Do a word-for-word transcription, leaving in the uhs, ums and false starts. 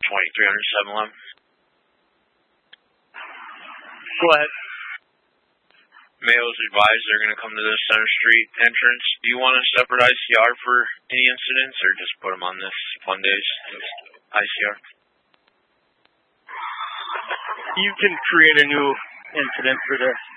twenty-three hundred seven eleven. Go ahead. Males advised they're going to come to the Center Street entrance. Do you want a separate I C R for any incidents, or just put them on this fun days I C R? You can create a new incident for this.